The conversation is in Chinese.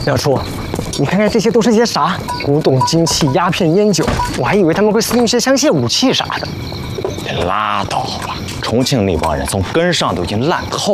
梁初，你看看这些都是些啥？古董金器、鸦片、烟酒，我还以为他们会私运些枪械武器啥的。 拉倒吧，重庆那帮人从根上都已经烂透